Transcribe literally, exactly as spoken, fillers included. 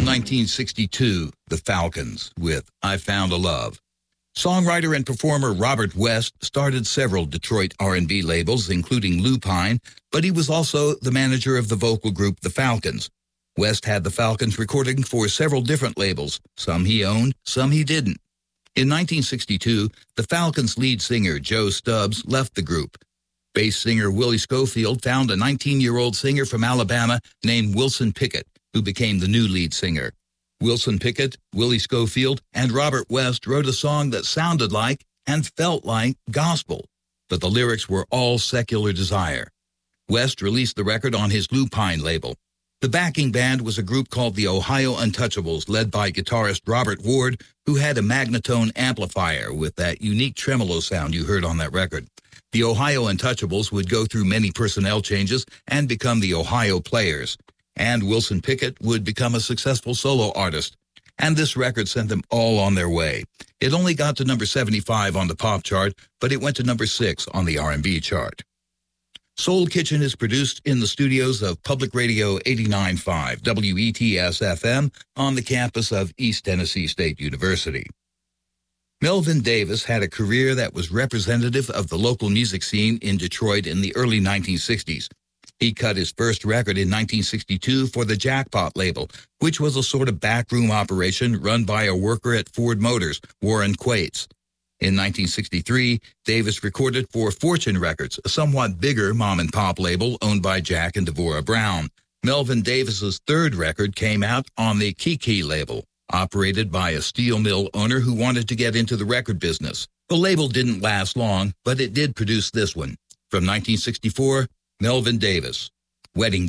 nineteen sixty-two, the Falcons with I Found a Love. Songwriter and performer Robert West started several Detroit R and B labels, including Lupine, but he was also the manager of the vocal group The Falcons. West had the Falcons recording for several different labels. Some he owned, some he didn't. In nineteen sixty-two, the Falcons' lead singer, Joe Stubbs, left the group. Bass singer Willie Schofield found a nineteen-year-old singer from Alabama named Wilson Pickett, who became the new lead singer. Wilson Pickett, Willie Schofield, and Robert West wrote a song that sounded like and felt like gospel, but the lyrics were all secular desire. West released the record on his Lupine label. The backing band was a group called the Ohio Untouchables, led by guitarist Robert Ward, who had a Magnatone amplifier with that unique tremolo sound you heard on that record. The Ohio Untouchables would go through many personnel changes and become the Ohio Players. And Wilson Pickett would become a successful solo artist. And this record sent them all on their way. It only got to number seventy-five on the pop chart, but it went to number six on the R and B chart. Soul Kitchen is produced in the studios of Public Radio eighty-nine point five W E T S F M on the campus of East Tennessee State University. Melvin Davis had a career that was representative of the local music scene in Detroit in the early nineteen sixties. He cut his first record in nineteen sixty-two for the Jackpot label, which was a sort of backroom operation run by a worker at Ford Motors, Warren Quates. In nineteen sixty-three, Davis recorded for Fortune Records, a somewhat bigger mom-and-pop label owned by Jack and Devorah Brown. Melvin Davis's third record came out on the Kiki label, operated by a steel mill owner who wanted to get into the record business. The label didn't last long, but it did produce this one. From nineteen sixty-four, Melvin Davis, Wedding